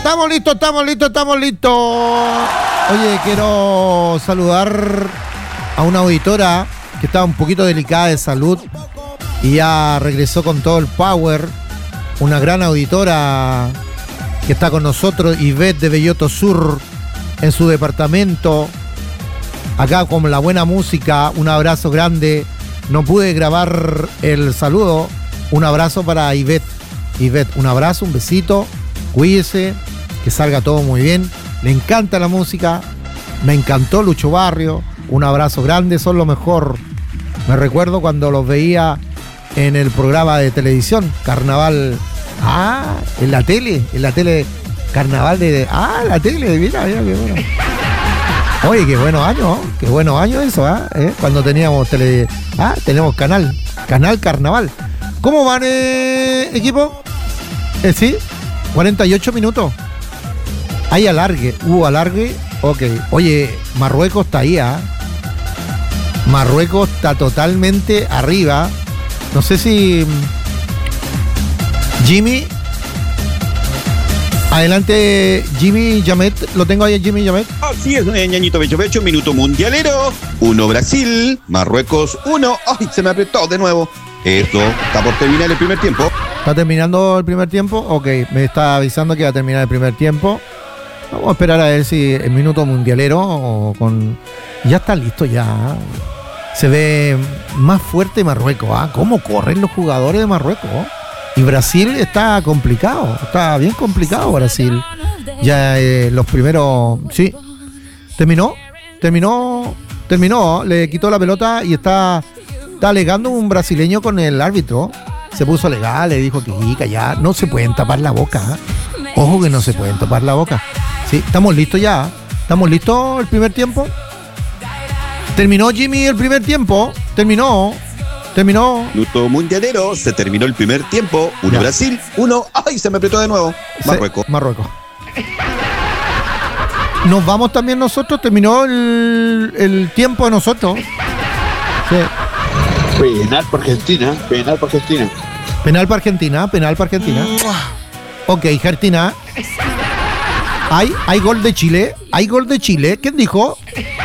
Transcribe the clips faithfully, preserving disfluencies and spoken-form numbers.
Estamos listos, estamos listos, estamos listos. Oye, quiero saludar a una auditora que estaba un poquito delicada de salud y ya regresó con todo el power. Una gran auditora que está con nosotros, Ivette de Belloto Sur, en su departamento. Acá con la buena música, un abrazo grande. No pude grabar el saludo. Un abrazo para Ivette. Ivette, un abrazo, un besito. Cuídese, que salga todo muy bien. Le encanta la música. Me encantó Lucho Barrio. Un abrazo grande, son lo mejor. Me recuerdo cuando los veía en el programa de televisión, Carnaval. Ah, en la tele, en la tele, Carnaval de... Ah, la tele, mira, mira, qué bueno. Oye, qué buenos años, qué buenos años eso, ¿eh? ¿Eh? Cuando teníamos tele... Ah, tenemos canal, canal Carnaval. ¿Cómo van, eh, equipo? ¿Eh, sí? cuarenta y ocho minutos. Hay alargue, hubo alargue, ok. Oye, Marruecos está ahí, ¿ah? ¿eh? Marruecos está totalmente arriba. No sé si... Jimmy... Adelante, Jimmy Jamet. ¿Lo tengo ahí, Jimmy Jamet? Así es, ñañito Becho Becho, minuto mundialero. Uno Brasil, Marruecos uno. ¡Ay, se me apretó de nuevo! Esto está por terminar el primer tiempo. ¿Está terminando el primer tiempo? Ok, me está avisando que va a terminar el primer tiempo. Vamos a esperar a ver si el minuto mundialero o con... Ya está listo ya. Se ve más fuerte Marruecos, ¿ah? ¿Cómo corren los jugadores de Marruecos? Y Brasil está complicado, está bien complicado Brasil. Ya eh, los primeros... Sí, terminó, terminó, terminó, le quitó la pelota y está, está alegando un brasileño con el árbitro. Se puso legal, le dijo que ya no se pueden tapar la boca. ¿eh? Ojo que no se pueden tapar la boca. Sí, estamos listos ya, estamos listos el primer tiempo. Terminó Jimmy el primer tiempo, terminó... Terminó. Minuto mundialero, se terminó el primer tiempo. Uno ya. Brasil, uno. ¡Ay! Se me apretó de nuevo. Marruecos. Se, Marruecos. Nos vamos también nosotros. Terminó el, el tiempo de nosotros. Sí. Penal para Argentina. Penal para Argentina. Penal para Argentina. Penal para Argentina. Ok, Argentina. ¿Hay, ¿Hay gol de Chile? ¿Hay gol de Chile? ¿Quién dijo?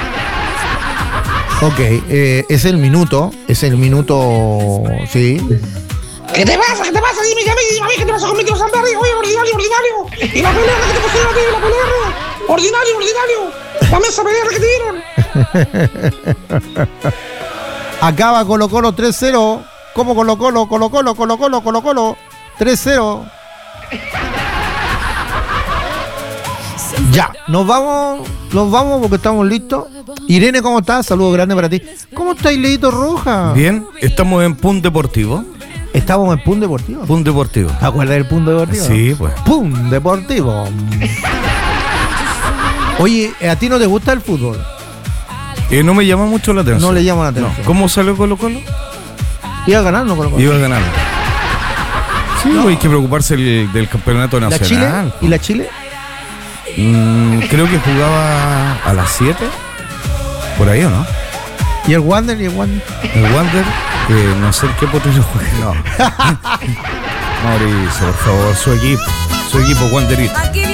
Ok, eh, es el minuto, es el minuto, sí. ¿Qué te pasa? ¿Qué te pasa? Dime, dime, dime, ¿qué te pasa con mi tío Sanberry? Oye, ordinario, ordinario. Y la pelea que te pusieron a ti, la pelea. Ordinario, ordinario. Dame esa pelea que te dieron. Acaba Colo Colo tres cero. ¿Cómo Colo Colo? Colo Colo, Colo Colo, Colo Colo. tres cero. Ya, nos vamos, nos vamos porque estamos listos. Irene, ¿cómo estás? Saludos grandes para ti. ¿Cómo estáis, Leito Roja? Bien, estamos en Pun Deportivo. ¿Estamos en Pun Deportivo? Pun Deportivo. ¿Te acuerdas del Pun Deportivo? Sí, pues. Pun Deportivo. Oye, ¿a ti no te gusta el fútbol? Eh, no me llama mucho la atención. No le llama la atención. No. ¿Cómo salió Colo Colo? Iba ganando Colo Colo. Iba ganando. Sí, no. Hay que preocuparse el, del campeonato nacional. ¿La Chile? ¿Y la Chile? Mm, creo que jugaba a las siete. Por ahí, ¿o no? ¿Y el Wander? ¿Y el Wander? El Wander, que no sé en qué posición juega. No. Mauricio, por favor, su equipo. Su equipo wanderista.